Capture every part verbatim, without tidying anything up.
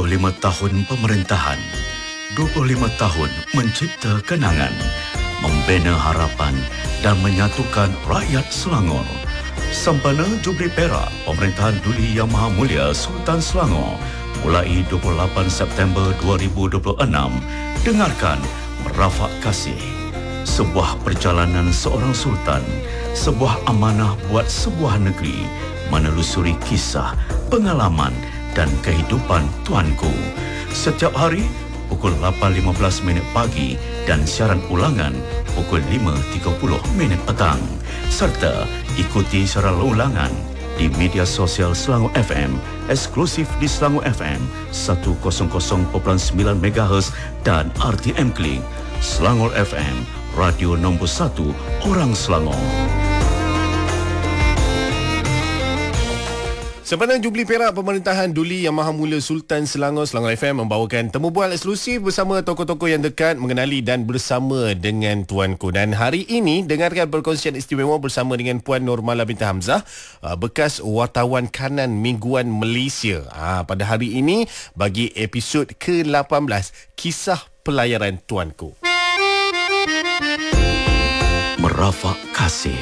puluh lima tahun pemerintahan, dua puluh lima tahun mencipta kenangan, membina harapan dan menyatukan rakyat Selangor. Sempena Jubli Perak Pemerintahan Duli Yang Maha Mulia Sultan Selangor mulai dua puluh lapan September dua ribu dua puluh enam, dengarkan Merafak Kasih. Sebuah perjalanan seorang sultan, sebuah amanah buat sebuah negeri, menelusuri kisah, pengalaman dan kehidupan tuanku. Setiap hari pukul lapan lima belas minit pagi dan siaran ulangan pukul lima tiga puluh minit petang. Serta ikuti secara ulangan di media sosial Selangor F M, eksklusif di Selangor F M seratus perpuluhan sembilan megahertz dan R T M Klik. Selangor F M, radio nombor satu orang Selangor. Sempena Jubli Perak Pemerintahan Duli Yang Maha Mulia Sultan Selangor, Selangor F M membawakan temu bual eksklusif bersama tokoh-tokoh yang dekat, mengenali dan bersama dengan tuanku. Dan hari ini, dengarkan perkongsian istimewa bersama dengan Puan Nurmala binti Hamzah, bekas wartawan kanan mingguan Malaysia. Ha, pada hari ini, bagi episod ke lapan belas, Kisah Pelayaran Tuanku. Merafak Kasih.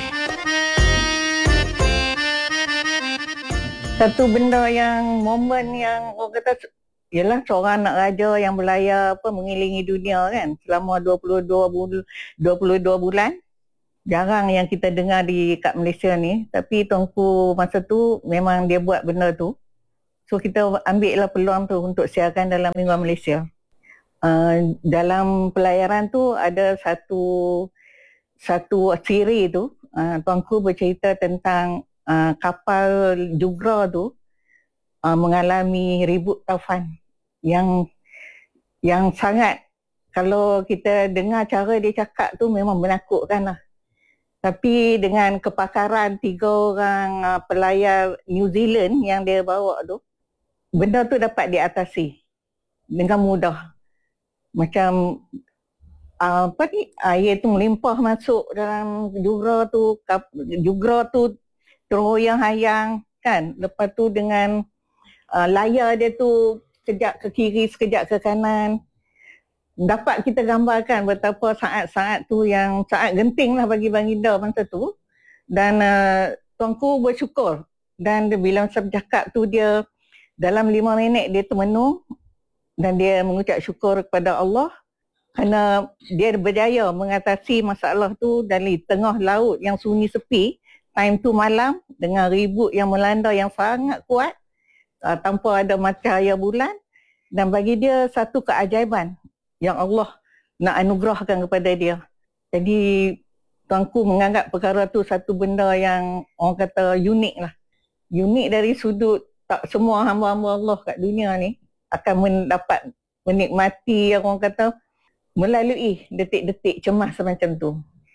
Satu benda yang, momen yang orang kata, ialah seorang anak raja yang berlayar apa mengelilingi dunia kan selama dua puluh dua bulan, dua puluh dua bulan. Jarang yang kita dengar di kat Malaysia ni, tapi tuanku masa tu memang dia buat benda tu. So kita ambil lah peluang tu untuk siarkan dalam mingguan Malaysia. Uh, dalam pelayaran tu ada satu satu siri tu, uh, tuanku bercerita tentang Uh, kapal Jugra tu uh, mengalami ribut taufan yang yang sangat, kalau kita dengar cara dia cakap tu memang menakutkan lah. Tapi dengan kepakaran tiga orang uh, pelayar New Zealand yang dia bawa tu, benda tu dapat diatasi dengan mudah. Macam uh, apa ni, air tu melimpah masuk dalam Jugra tu, kap, Jugra tu teroyang-hayang kan. Lepas tu dengan uh, layar dia tu sekejap ke kiri, sekejap ke kanan. Dapat kita gambarkan betapa saat-saat tu yang saat genting lah bagi baginda masa tu. Dan uh, tuanku bersyukur. Dan dia, bila masa bercakap tu dia dalam lima minit dia termenung. Dan dia mengucap syukur kepada Allah. Kerana dia berjaya mengatasi masalah tu dari tengah laut yang sunyi sepi. Time tu malam dengan ribut yang melanda yang sangat kuat, uh, tanpa ada cahaya bulan, dan bagi dia satu keajaiban yang Allah nak anugerahkan kepada dia. Jadi tuanku menganggap perkara tu satu benda yang orang kata unik lah. Unik dari sudut tak semua hamba-hamba Allah kat dunia ni akan mendapat menikmati yang orang kata melalui detik-detik cemas semacam tu.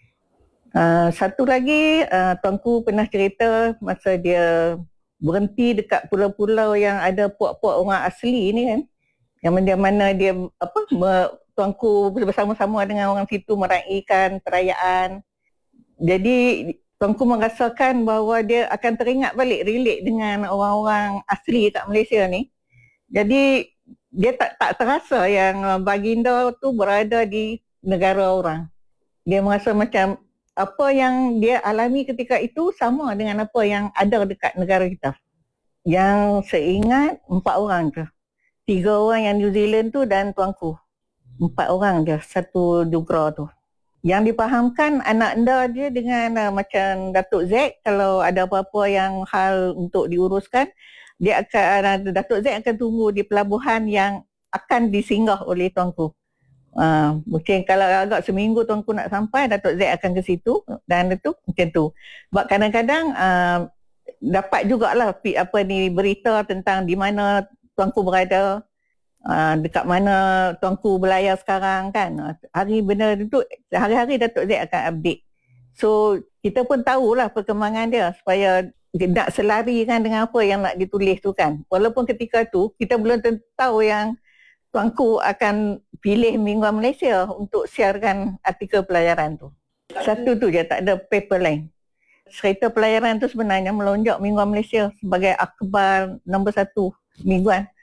Uh, satu lagi, uh, tuanku pernah cerita masa dia berhenti dekat pulau-pulau yang ada puak-puak orang asli ni kan. Yang mana, mana dia, apa, me, tuanku bersama-sama dengan orang situ meraihkan perayaan. Jadi, tuanku merasakan bahawa dia akan teringat balik, relate dengan orang-orang asli kat Malaysia ni. Jadi, dia tak, tak terasa yang baginda tu berada di negara orang. Dia merasa macam apa yang dia alami ketika itu sama dengan apa yang ada dekat negara kita. Yang seingat empat orang je. Tiga orang yang New Zealand tu dan tuanku. Empat orang je, satu Jugra tu. Yang dipahamkan anak anda dia dengan uh, macam Datuk Z, kalau ada apa-apa yang hal untuk diuruskan, dia akan, uh, Datuk Z akan tunggu di pelabuhan yang akan disinggah oleh tuanku. Uh, mungkin kalau agak seminggu tuanku nak sampai, Datuk Z akan ke situ dan itu macam tu. Sebab kadang-kadang uh, dapat jugalah apa ni berita tentang di mana tuanku berada, uh, dekat mana tuanku berlayar sekarang kan. Hari benda itu hari-hari Datuk Z akan update. So kita pun tahulah perkembangan dia supaya nak selarikan dengan apa yang nak ditulis tu kan. Walaupun ketika tu kita belum tentu tahu yang tuanku akan pilih Mingguan Malaysia untuk siarkan artikel pelayaran tu. Satu tu je, tak ada paper lain. Cerita pelayaran tu sebenarnya melonjak Mingguan Malaysia sebagai akhbar nombor satu mingguan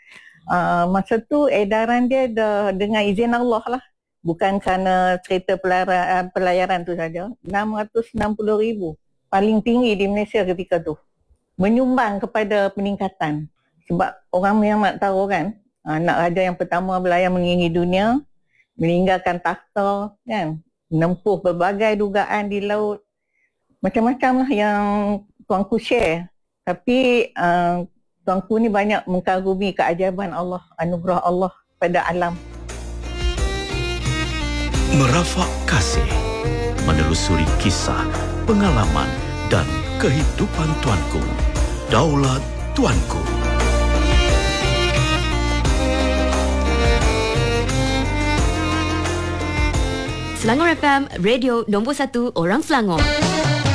Uh, masa tu edaran dia dah dengan izin Allah lah. Bukan kerana cerita pelayaran, pelayaran tu saja. enam ratus enam puluh ribu. Paling tinggi di Malaysia ketika tu. Menyumbang kepada peningkatan. Sebab orang yang nak tahu kan, anak raja yang pertama berlayar mengelilingi dunia, meninggalkan takhta kan, menempuh berbagai dugaan di laut. Macam-macam lah yang tuanku share. Tapi uh, tuanku ni banyak mengagumi keajaiban Allah, anugerah Allah pada alam. Merafak kasih, menelusuri kisah, pengalaman dan kehidupan tuanku. Daulat Tuanku. Selangor F M, radio nombor satu orang Selangor.